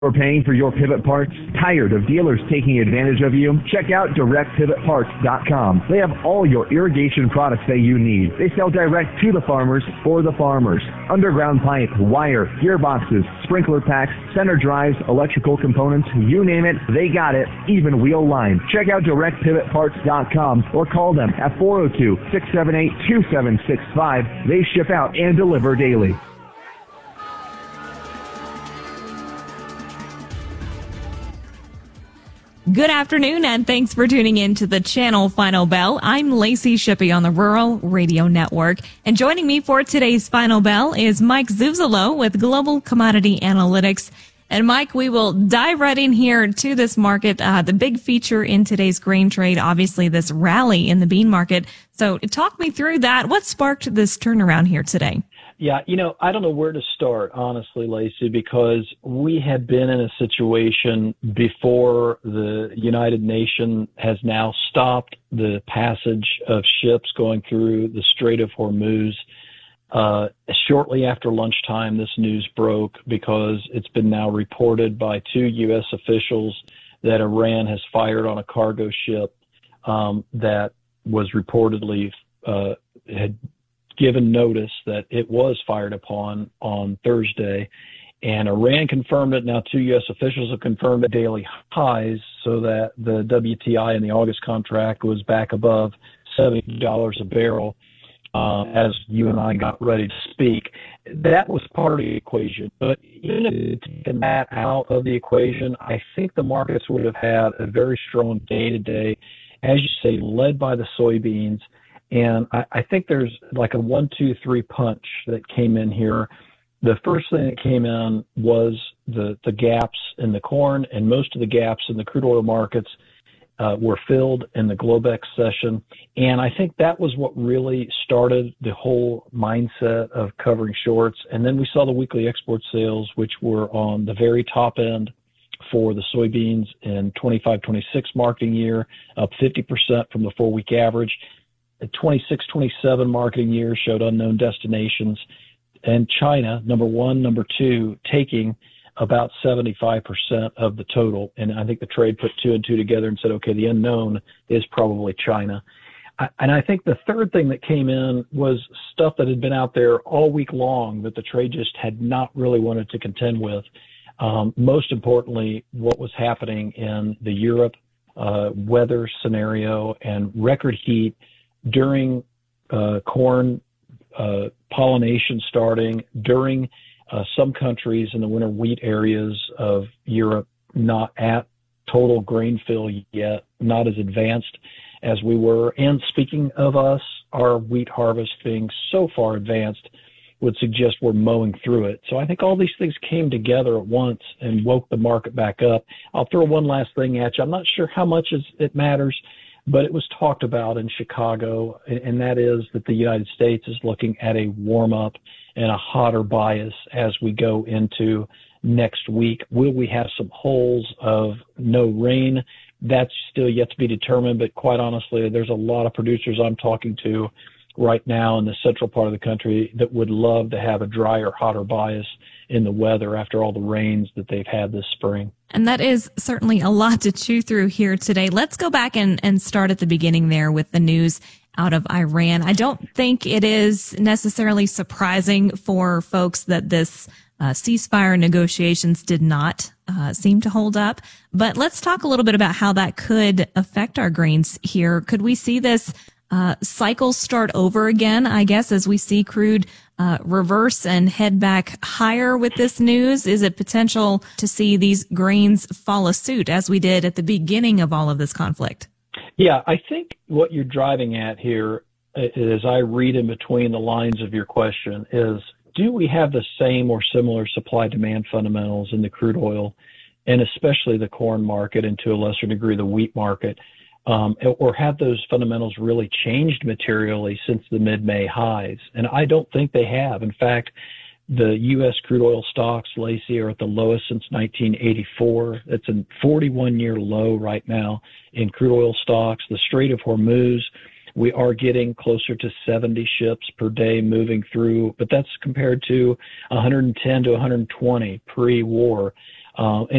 Or paying for your pivot parts? Tired of dealers taking advantage of you? Check out DirectPivotParts.com. They have all your irrigation products that you need. They sell direct to the farmers for the farmers. Underground pipe, wire, gearboxes, sprinkler packs, center drives, electrical components, you name it, they got it, even wheel line. Check out DirectPivotParts.com or call them at 402-678-2765. They ship out and deliver daily. Good afternoon, and thanks for tuning in to the channel Final Bell. I'm Lacey Shippey on the Rural Radio Network, and joining me for today's Final Bell is Mike Zuzolo with Global Commodity Analytics. And Mike, we will dive right in here to this market. The big feature in today's grain trade, obviously this rally in the bean market. So talk me through that. What sparked this turnaround here today? Yeah, I don't know where to start, honestly, Lacey, because we had been in a situation before the United Nations has now stopped the passage of ships going through the Strait of Hormuz. Shortly after lunchtime, this news broke because it's been now reported by 2 U.S. officials that Iran has fired on a cargo ship that was reportedly had given notice that it was fired upon on Thursday, and Iran confirmed it. Now 2 U.S. officials have confirmed at daily highs, so that the WTI in the August contract was back above $70 a barrel as you and I got ready to speak. That was part of the equation. But even if taking that out of the equation, I think the markets would have had a very strong day today, as you say, led by the soybeans. And I think there's like a 1-2-3 punch that came in here. The first thing that came in was the gaps in the corn, and most of the gaps in the crude oil markets were filled in the Globex session. And I think that was what really started the whole mindset of covering shorts. And then we saw the weekly export sales, which were on the very top end for the soybeans in 25-26 marketing year, up 50% from the 4-week average. The 26-27 marketing year showed unknown destinations, and China, number 1, number 2, taking about 75% of the total. And I think the trade put 2 and 2 together and said, okay, the unknown is probably China. And I think the third thing that came in was stuff that had been out there all week long that the trade just had not really wanted to contend with. Most importantly, what was happening in the Europe weather scenario and record heat during corn pollination starting, during some countries in the winter wheat areas of Europe not at total grain fill yet, not as advanced as we were. And speaking of us, our wheat harvest being so far advanced would suggest we're mowing through it. So I think all these things came together at once and woke the market back up. I'll throw one last thing at you. I'm not sure how much it matters, but it was talked about in Chicago, and that is that the United States is looking at a warm-up and a hotter bias as we go into next week. Will we have some holes of no rain? That's still yet to be determined, but quite honestly, there's a lot of producers I'm talking to right now in the central part of the country that would love to have a drier, hotter bias in the weather after all the rains that they've had this spring. And that is certainly a lot to chew through here today. Let's go back and start at the beginning there with the news out of Iran. I don't think it is necessarily surprising for folks that this ceasefire negotiations did not seem to hold up. But let's talk a little bit about how that could affect our grains here. Could we see this cycle start over again, I guess, as we see crude reverse and head back higher with this news? Is it potential to see these grains follow suit as we did at the beginning of all of this conflict? Yeah, I think what you're driving at here, as I read in between the lines of your question, is do we have the same or similar supply-demand fundamentals in the crude oil and especially the corn market and to a lesser degree the wheat market? Or have those fundamentals really changed materially since the mid-May highs? And I don't think they have. In fact, the U.S. crude oil stocks, Lacey, are at the lowest since 1984. It's a 41-year low right now in crude oil stocks. The Strait of Hormuz, we are getting closer to 70 ships per day moving through, but that's compared to 110 to 120 pre-war. And